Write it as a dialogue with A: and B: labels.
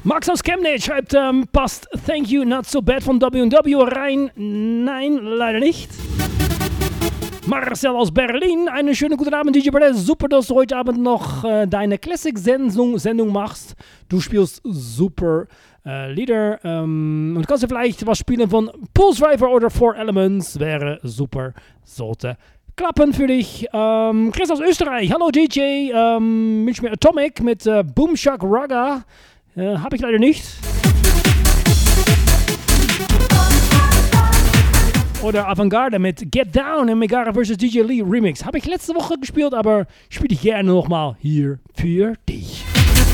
A: Max aus Chemnitz schreibt, passt Thank You Not So Bad von W&W rein? Nein, leider nicht. Marcel aus Berlin, einen schönen guten Abend, DJ Perez. Super, dass du heute Abend noch deine Classic-Sendung machst. Du spielst super Lieder und kannst du vielleicht was spielen von Pulse Driver oder Four Elements? Wäre super, sollte klappen für dich. Chris aus Österreich, hallo DJ, wünsch mir Atomic mit Boom Shack Raga. Habe ich leider nicht. Oder Avantgarde mit Get Down im Megara vs. DJ Lee Remix. Habe ich letzte Woche gespielt, aber spiele ich gerne nochmal hier für dich.